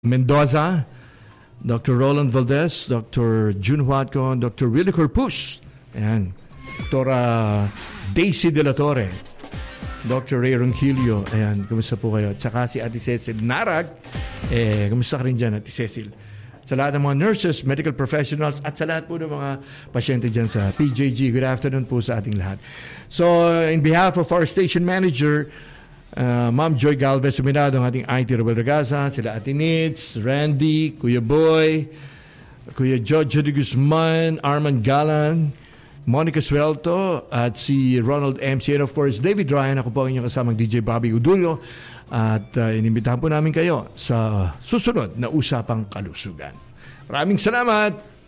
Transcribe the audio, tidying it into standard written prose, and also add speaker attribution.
Speaker 1: Mendoza, Dr. Roland Valdez, Dr. June Huatco, Dr. Willie Corpus, and Dr. Daisy De La Torre, Dr. Ray Ronquillo, ayan, kumusta po kayo? Tsaka si Ate Cecil Narag, kumusta ka rin dyan, Ate Cecil? Sa lahat ng mga nurses, medical professionals, at sa lahat po ng mga pasyente dyan sa PJG, good afternoon po sa ating lahat. So, in behalf of our station manager, Ma'am Joy Galvez Suminado, ang ating IT Robel Regaza, sila Ate Nitz, Randy, Kuya Boy, Kuya George de Guzman, Arman Galan, Monica Suelto, at si Ronald MC, and of course David Ryan. Ako po ang inyong kasamang DJ Bobby Udulio, at inimbitahan po namin kayo sa susunod na Usapang Kalusugan. Maraming salamat!